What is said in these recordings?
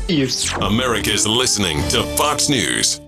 America's listening to Fox News.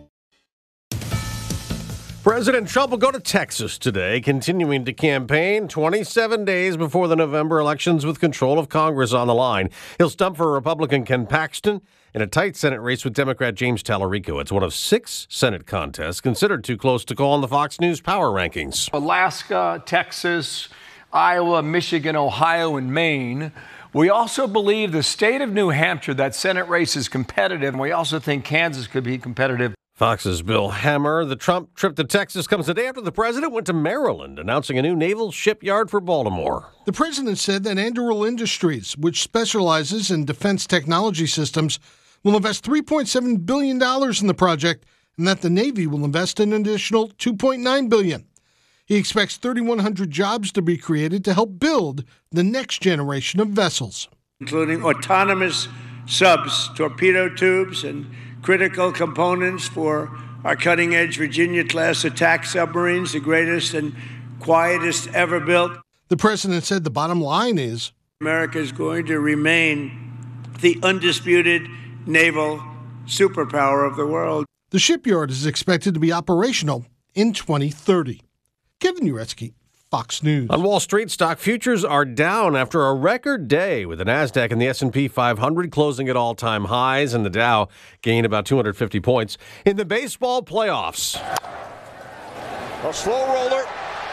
President Trump will go to Texas today, continuing to campaign 27 days before the November elections with control of Congress on the line. He'll stump for Republican Ken Paxton in a tight Senate race with Democrat James Tallarico. It's one of 6 Senate contests considered too close to call on the Fox News Power Rankings. Alaska, Texas, Iowa, Michigan, Ohio, and Maine. We also believe the state of New Hampshire, that Senate race is competitive, and we also think Kansas could be competitive. Fox's Bill Hammer. The Trump trip to Texas comes a day after the president went to Maryland, announcing a new naval shipyard for Baltimore. The president said that Anduril Industries, which specializes in defense technology systems, will invest $3.7 billion in the project, and that the Navy will invest an additional $2.9 billion. He expects 3,100 jobs to be created to help build the next generation of vessels, including autonomous subs, torpedo tubes, and critical components for our cutting-edge Virginia-class attack submarines, the greatest and quietest ever built. The president said the bottom line is America is going to remain the undisputed naval superpower of the world. The shipyard is expected to be operational in 2030. Kevin Uretsky, Fox News. On Wall Street, stock futures are down after a record day, with the Nasdaq and the S&P 500 closing at all-time highs, and the Dow gained about 250 points. In the baseball playoffs, a slow roller,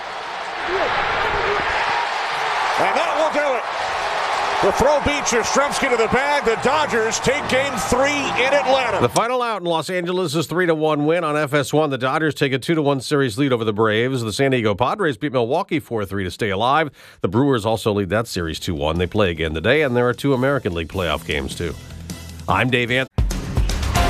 and that will do it. The throw beats Yastrzemski to the bag. The Dodgers take Game 3 in Atlanta. The final out in Los Angeles is 3-1 win on FS1. The Dodgers take a 2-1 series lead over the Braves. The San Diego Padres beat Milwaukee 4-3 to stay alive. The Brewers also lead that series 2-1. They play again today, and there are 2 American League playoff games, too. I'm Dave Anthony.